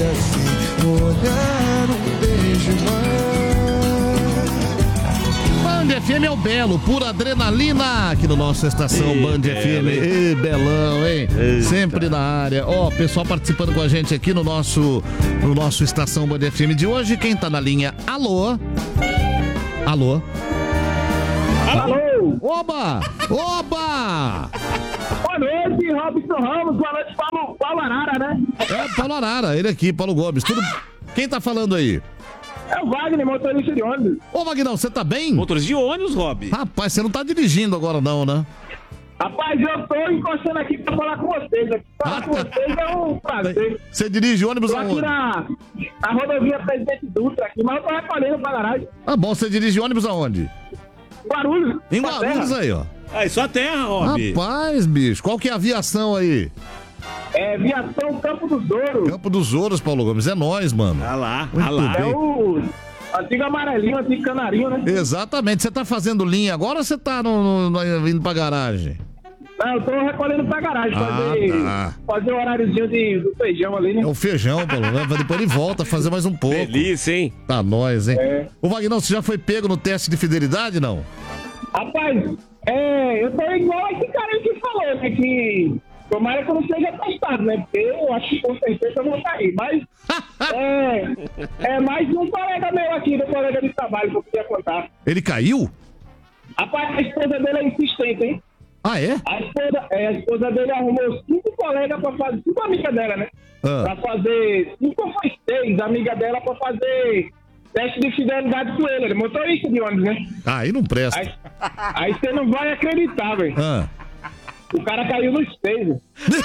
assim, no olhar um beijo mais. Band FM é o Belo, pura adrenalina aqui no nosso Estação Band FM. Ei, Belão, hein? Eita. Sempre na área. Ó, pessoal participando com a gente aqui no nosso Estação Band FM de hoje. Quem tá na linha? Alô? Alô? Alô? Oba! Oba! Boa noite, Robson Ramos. Boa noite, Paulo Arara, né? É, Paulo Arara, ele aqui, Paulo Gomes. Tudo... Quem tá falando aí? É o Wagner, motorista de ônibus. Ô, Vagnão, você tá bem? Motorista de ônibus, Rob. Rapaz, você não tá dirigindo agora não, né? Rapaz, eu tô encostando aqui pra falar com vocês. Falar com vocês é um prazer. Você dirige ônibus Tô aqui aonde? na rodovia Presidente Dutra, aqui, mas eu tô recolhendo pra garagem. Ah, bom, você dirige ônibus aonde? Guarulhos. Em na Guarulhos terra. aí, ó. Aí, só terra, Rob. Rapaz, bicho, qual que é a aviação aí? É Viação Campo dos Ouros. Campo dos Ouros, Paulo Gomes, é nóis, mano. Ah lá, Muito ah lá. bem. É o antigo amarelinho, antigo canarinho, né? Exatamente, você tá fazendo linha agora ou você tá indo pra garagem? Não, eu tô recolhendo pra garagem, tá. fazer o horáriozinho do feijão ali, né? É o feijão, Paulo Gomes, depois ele volta a fazer mais um pouco. Delícia, hein? Tá nóis, hein? É. Ô, Vagnão, você já foi pego no teste de fidelidade, não? Rapaz, eu tô igual esse cara aí que falou, né? Que tomara que eu não seja testado, né? Porque eu acho que com certeza eu vou cair. Mas é mais um colega meu aqui, do colega de trabalho, que eu podia contar. Ele caiu? Rapaz, a esposa dele é insistente, hein? Ah, é? A esposa dele arrumou 5 colegas pra fazer, 5 amigas dela, né? Ah. Pra fazer, 5 ou foi 6 amigas dela pra fazer teste de fidelidade com ele. Ele é motorista de ônibus, né? Ah, aí não presta. Aí você não vai acreditar, velho. Ah. O cara caiu no espelho.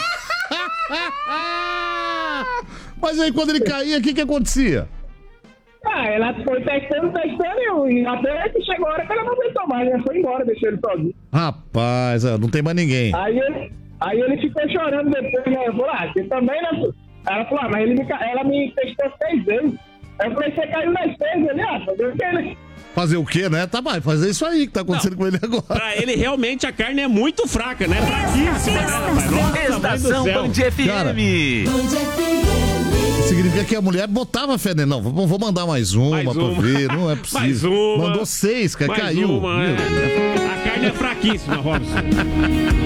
Mas aí quando ele caía, o que acontecia? Ela foi testando, e até que chegou a hora que ela não aguentou mais, né? Foi embora, deixou ele sozinho. Rapaz, não tem mais ninguém. Aí ele ficou chorando depois, né? Eu falei, você também, né? Ela falou, mas ela me testou 6 vezes. Aí eu falei, você caiu nas 6, ele, fazer o quê, né? Fazer o quê, né? Tá bom, fazer isso aí que tá acontecendo com ele agora. Pra ele, realmente, a carne é muito fraca, né? Fraquíssima, né, rapaz? Nossa, mãe do Estação céu. Band FM. Cara, significa que a mulher botava fé nele. Não, vou mandar mais uma pra ver. Não é possível. Mais uma. Mandou 6, cara. Mais Caiu. uma, Meu Deus. A carne é fraquíssima, Robson.